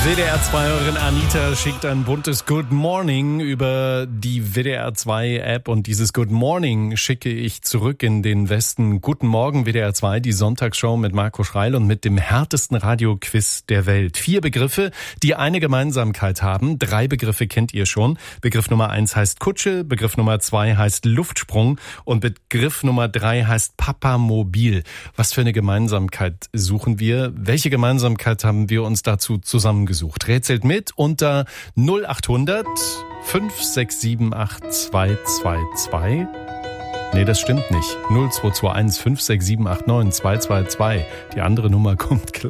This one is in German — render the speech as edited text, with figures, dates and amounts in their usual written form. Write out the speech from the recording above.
WDR2-Hörerin Anita schickt ein buntes Good Morning über die WDR2-App und dieses Good Morning schicke ich zurück in den Westen. Guten Morgen WDR2, die Sonntagsshow mit Marco Schreil und mit dem härtesten Radioquiz der Welt. 4 Begriffe, die eine Gemeinsamkeit haben. 3 Begriffe kennt ihr schon. Begriff Nummer 1 heißt Kutsche, Begriff Nummer 2 heißt Luftsprung und Begriff Nummer 3 heißt Papamobil. Was für eine Gemeinsamkeit suchen wir? Welche Gemeinsamkeit haben wir uns dazu zusammengesucht? Rätselt mit unter 0800 567 222. Nee, das stimmt nicht. 0221 567 89 222. Die andere Nummer kommt gleich.